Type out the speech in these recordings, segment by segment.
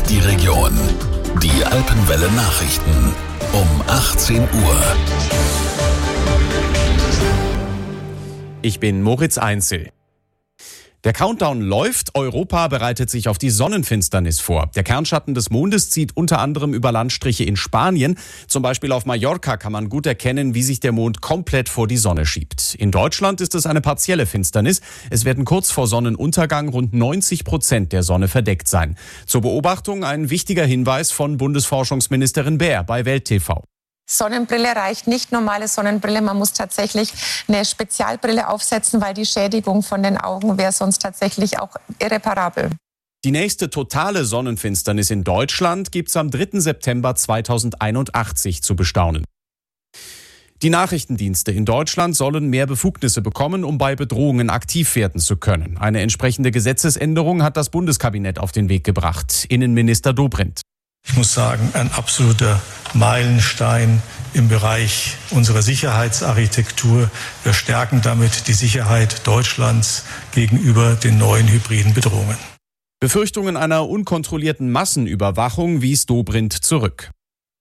die Region. Die Alpenwelle Nachrichten um 18 Uhr. Ich bin Moritz Einzel. Der Countdown läuft, Europa bereitet sich auf die Sonnenfinsternis vor. Der Kernschatten des Mondes zieht unter anderem über Landstriche in Spanien. Zum Beispiel auf Mallorca kann man gut erkennen, wie sich der Mond komplett vor die Sonne schiebt. In Deutschland ist es eine partielle Finsternis. Es werden kurz vor Sonnenuntergang rund 90% der Sonne verdeckt sein. Zur Beobachtung ein wichtiger Hinweis von Bundesforschungsministerin Baer bei Welt TV. Sonnenbrille reicht nicht, normale Sonnenbrille. Man muss tatsächlich eine Spezialbrille aufsetzen, weil die Schädigung von den Augen wäre sonst tatsächlich auch irreparabel. Die nächste totale Sonnenfinsternis in Deutschland gibt's am 3. September 2081 zu bestaunen. Die Nachrichtendienste in Deutschland sollen mehr Befugnisse bekommen, um bei Bedrohungen aktiv werden zu können. Eine entsprechende Gesetzesänderung hat das Bundeskabinett auf den Weg gebracht. Innenminister Dobrindt. Ich muss sagen, ein absoluter Meilenstein im Bereich unserer Sicherheitsarchitektur. Wir stärken damit die Sicherheit Deutschlands gegenüber den neuen hybriden Bedrohungen. Befürchtungen einer unkontrollierten Massenüberwachung wies Dobrindt zurück.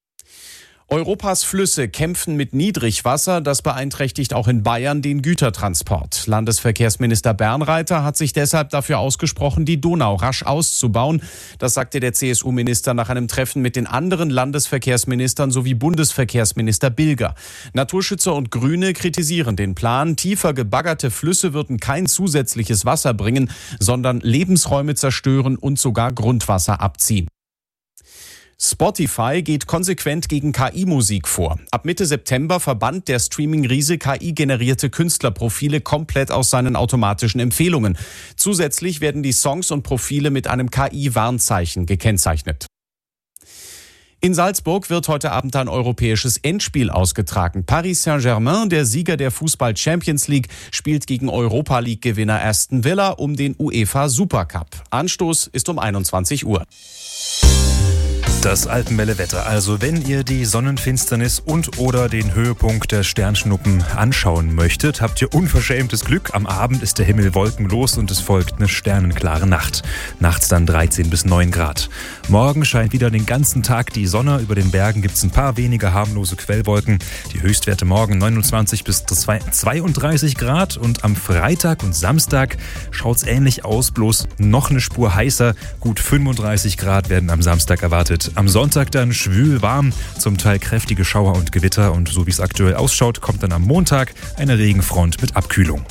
Europas Flüsse kämpfen mit Niedrigwasser. Das beeinträchtigt auch in Bayern den Gütertransport. Landesverkehrsminister Bernreiter hat sich deshalb dafür ausgesprochen, die Donau rasch auszubauen. Das sagte der CSU-Minister nach einem Treffen mit den anderen Landesverkehrsministern sowie Bundesverkehrsminister Bilger. Naturschützer und Grüne kritisieren den Plan. Tiefer gebaggerte Flüsse würden kein zusätzliches Wasser bringen, sondern Lebensräume zerstören und sogar Grundwasser abziehen. Spotify geht konsequent gegen KI-Musik vor. Ab Mitte September verbannt der Streaming-Riese KI-generierte Künstlerprofile komplett aus seinen automatischen Empfehlungen. Zusätzlich werden die Songs und Profile mit einem KI-Warnzeichen gekennzeichnet. In Salzburg wird heute Abend ein europäisches Endspiel ausgetragen. Paris Saint-Germain, der Sieger der Fußball-Champions League, spielt gegen Europa-League-Gewinner Aston Villa um den UEFA Supercup. Anstoß ist um 21 Uhr. Das Alpenwelle-Wetter. Also wenn ihr die Sonnenfinsternis und/oder den Höhepunkt der Sternschnuppen anschauen möchtet, habt ihr unverschämtes Glück. Am Abend ist der Himmel wolkenlos und es folgt eine sternenklare Nacht. Nachts dann 13 bis 9 Grad. Morgen scheint wieder den ganzen Tag die Sonne. Über den Bergen gibt es ein paar wenige harmlose Quellwolken. Die Höchstwerte morgen 29 bis 32 Grad. Und am Freitag und Samstag schaut es ähnlich aus, bloß noch eine Spur heißer. Gut 35 Grad werden am Samstag erwartet. Am Sonntag dann schwül warm, zum Teil kräftige Schauer und Gewitter und so wie es aktuell ausschaut, kommt dann am Montag eine Regenfront mit Abkühlung.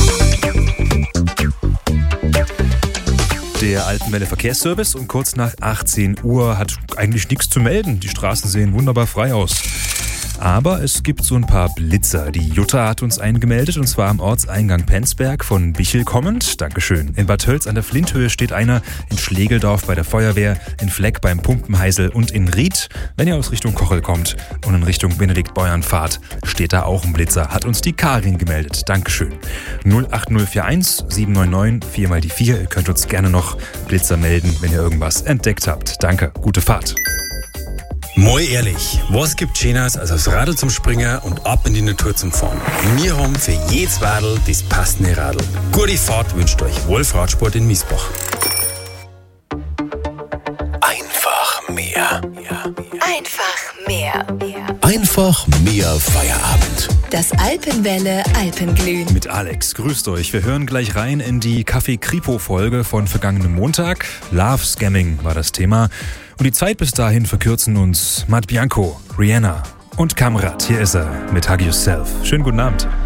Der Alpenwelle Verkehrsservice um kurz nach 18 Uhr hat eigentlich nichts zu melden. Die Straßen sehen wunderbar frei aus. Aber es gibt so ein paar Blitzer. Die Jutta hat uns einen gemeldet und zwar am Ortseingang Penzberg von Bichel kommend. Dankeschön. In Bad Tölz an der Flinthöhe steht einer, in Schlegeldorf bei der Feuerwehr, in Fleck beim Pumpenheisel und in Ried. Wenn ihr aus Richtung Kochel kommt und in Richtung Benediktbeuern fahrt, steht da auch ein Blitzer. Hat uns die Karin gemeldet. Dankeschön. 08041 799 4 mal die 4. Ihr könnt uns gerne noch Blitzer melden, wenn ihr irgendwas entdeckt habt. Danke. Gute Fahrt. Mal ehrlich, was gibt Schöneres als aufs Radl zum Springen und ab in die Natur zum Fahren? Wir haben für jedes Radl das passende Radl. Gute Fahrt wünscht euch Wolf Radsport in Miesbach. Einfach mehr. Einfach mehr. Einfach mehr Feierabend. Das Alpenwelle Alpenglühen. Mit Alex. Grüßt euch. Wir hören gleich rein in die Café Kripo-Folge von vergangenem Montag. Love Scamming war das Thema. Und die Zeit bis dahin verkürzen uns Matt Bianco, Rihanna und Kamrat. Hier ist er mit Hug Yourself. Schönen guten Abend.